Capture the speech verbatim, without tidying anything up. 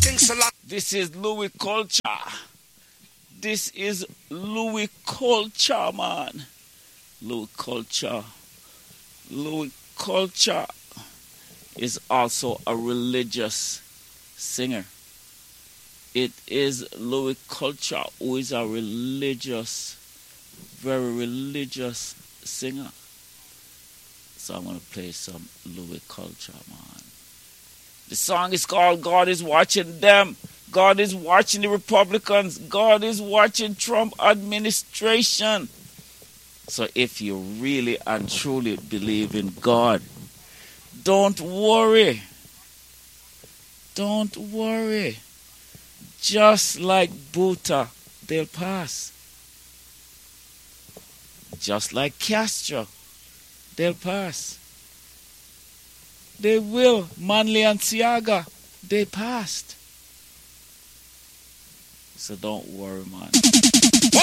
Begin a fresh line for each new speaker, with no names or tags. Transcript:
This is Louis Culture. This is Louis Culture, man. Louis Culture. Louis Culture is also a religious singer. It is Louis Culture who is a religious, very religious singer. So I'm going to play some Louis Culture, man. The song is called God is Watching Them. God is watching the Republicans. God is watching Trump administration. So if you really and truly believe in God, don't worry. Don't worry. Just like Botha, they'll pass. Just like Castro, they'll pass. They will. Manley and Seaga, they passed. So don't worry, man.